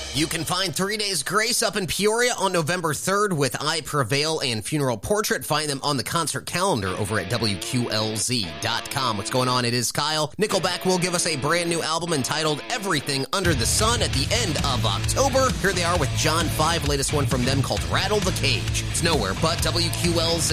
You can find 3 Days Grace up in Peoria on November 3rd with I Prevail and Funeral Portrait. Find them on the concert calendar over at WQLZ.com. What's going on? It is Kyle. Nickelback will give us a brand new album entitled Everything Under the Sun at the end of October. Here they are with John 5, latest one from them called Rattle the Cage. It's nowhere but WQLZ.